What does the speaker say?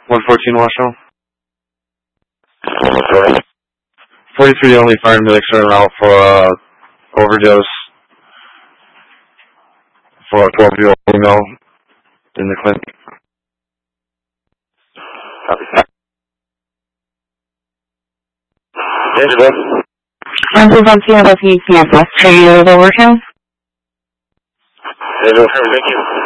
114 Washoe. Sorry. 43 only fired medics are out for overdose for a 12-year-old female in the clinic. Copy. Angela. 114 Northeast Campus. Are you over, Overtown? Angela, thank you.